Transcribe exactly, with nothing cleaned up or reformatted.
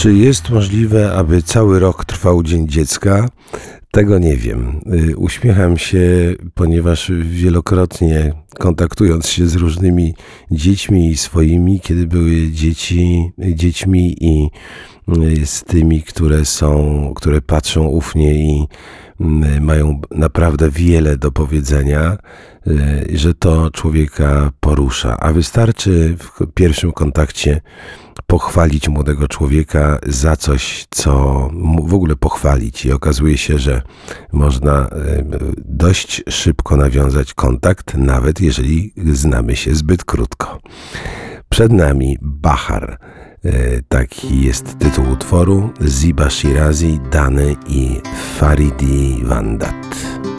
Czy jest możliwe, aby cały rok trwał Dzień Dziecka? Tego nie wiem. Y, Uśmiecham się, ponieważ wielokrotnie kontaktując się z różnymi dziećmi i swoimi, kiedy były dzieci, dziećmi i y, z tymi, które są, które patrzą ufnie i y, mają naprawdę wiele do powiedzenia, y, że to człowieka porusza. A wystarczy w pierwszym kontakcie pochwalić młodego człowieka za coś, co mu w ogóle pochwalić, i okazuje się, że można e, dość szybko nawiązać kontakt, nawet jeżeli znamy się zbyt krótko. Przed nami Bahar. E, Taki jest tytuł utworu. Ziba Shirazi, Dany i Faridi Vandat.